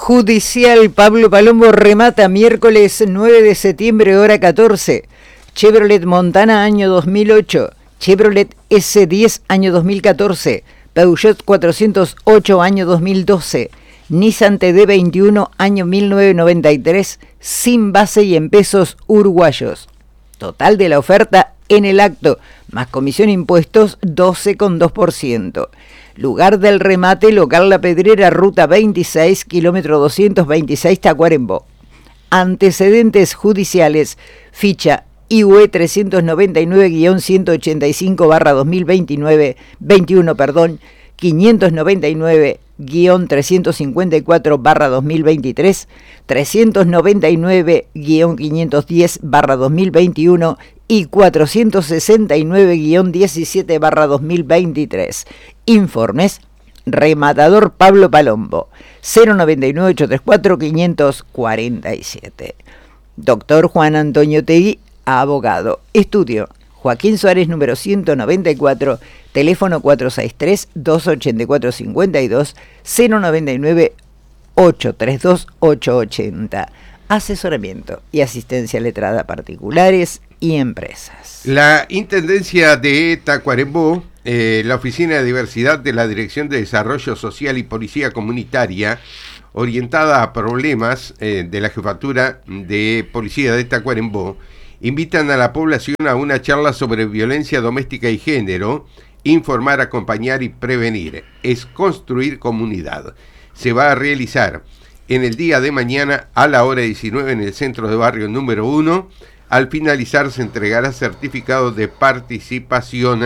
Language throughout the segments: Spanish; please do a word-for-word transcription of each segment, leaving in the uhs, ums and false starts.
Judicial Pablo Palombo remata miércoles nueve de septiembre, hora catorce. Chevrolet Montana año dos mil ocho, Chevrolet ese diez año dos mil catorce, Peugeot cuatrocientos ocho año dos mil doce, Nissan T D veintiuno año mil novecientos noventa y tres, sin base y en pesos uruguayos. Total de la oferta en el acto, más comisión impuestos doce coma dos por ciento. Lugar del remate, local La Pedrera, ruta veintiséis, kilómetro doscientos veintiséis, Tacuarembó. Antecedentes judiciales, ficha I U E trescientos noventa y nueve guión ciento ochenta y cinco barra dos mil veintinueve, veintiuno, perdón, quinientos noventa y nueve guión trescientos cincuenta y cuatro barra dos mil veintitrés, trescientos noventa y nueve guión quinientos diez barra dos mil veintiuno y cuatrocientos sesenta y nueve guión diecisiete barra dos mil veintitrés. Informes, rematador Pablo Palombo, cero noventa y nueve, ochocientos treinta y cuatro, quinientos cuarenta y siete. Doctor Juan Antonio Tegui, abogado. Estudio, Joaquín Suárez, número ciento noventa y cuatro, teléfono cuatro seis tres, dos ocho cuatro cinco dos, cero noventa y nueve, ochocientos treinta y dos, ochocientos ochenta. Asesoramiento y asistencia letrada a particulares y empresas. La Intendencia de Tacuarembó, eh, la Oficina de Diversidad de la Dirección de Desarrollo Social y Policía Comunitaria, orientada a problemas eh, de la Jefatura de Policía de Tacuarembó, invitan a la población a una charla sobre violencia doméstica y género, informar, acompañar y prevenir. Es construir comunidad. Se va a realizar en el día de mañana a la hora diecinueve en el centro de barrio número uno. Al finalizar se entregará certificado de participación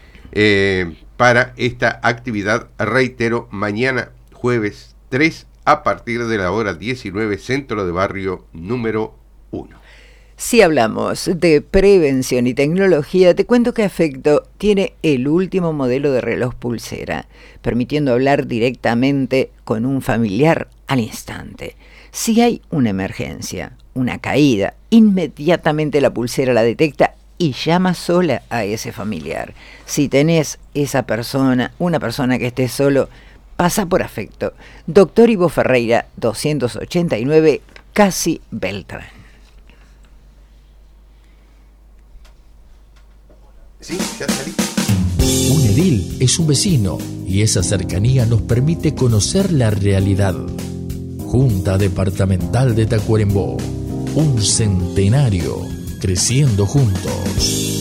eh, para esta actividad. Reitero, mañana jueves tres a partir de la hora diecinueve, centro de barrio número uno. Si hablamos de prevención y tecnología, te cuento que Afecto tiene el último modelo de reloj pulsera, permitiendo hablar directamente con un familiar al instante. Si hay una emergencia, una caída, inmediatamente la pulsera la detecta y llama sola a ese familiar. Si tenés esa persona, una persona que esté solo, pasa por Afecto. Doctor Ivo Ferreira, doscientos ochenta y nueve, Casi Beltrán. Sí, ya salí. Un edil es un vecino y esa cercanía nos permite conocer la realidad. Junta Departamental de Tacuarembó, un centenario creciendo juntos.